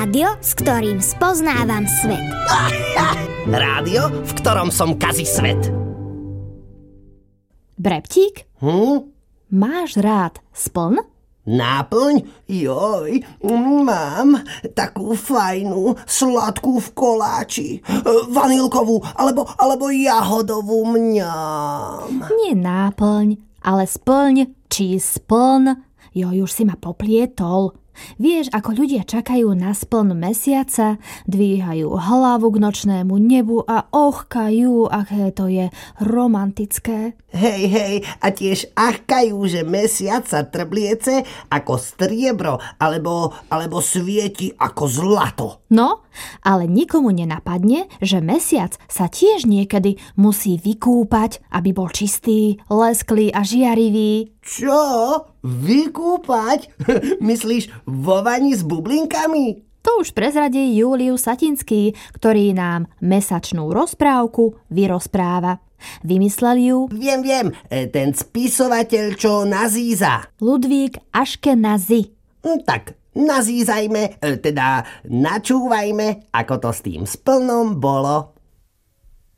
Rádio, s ktorým spoznávam svet. Rádio, v ktorom som kazi svet. Breptík? Máš rád spln? Náplň? Joj, mám takú fajnú, sladkú v koláči. Vanilkovú alebo jahodovú, mňam. Nie náplň, ale splň či spln. Joj, už si ma poplietol. Vieš, ako ľudia čakajú na spln mesiaca, dvíhajú hlavu k nočnému nebu a ochkajú, aké to je romantické. Hej, a tiež achkajú, že mesiac sa trbliece ako striebro alebo svieti ako zlato. No, ale nikomu nenapadne, že mesiac sa tiež niekedy musí vykúpať, aby bol čistý, lesklý a žiarivý. Čo? Vykúpať? Myslíš vo vani s bublinkami? To už prezradí Julius Satinský, ktorý nám mesačnú rozprávku vyrozpráva. Vymyslel ju... Viem, ten spisovateľ, čo nazíza. Ludvík Aškenazi. Tak, nazízajme, teda načúvajme, ako to s tým splnom bolo.